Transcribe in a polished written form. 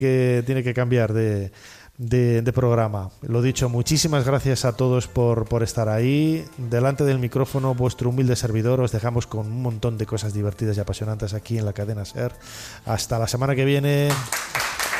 tiene que cambiar de programa. Lo dicho, muchísimas gracias a todos por estar ahí. Delante del micrófono, vuestro humilde servidor, os dejamos con un montón de cosas divertidas y apasionantes aquí en la cadena SER. Hasta la semana que viene.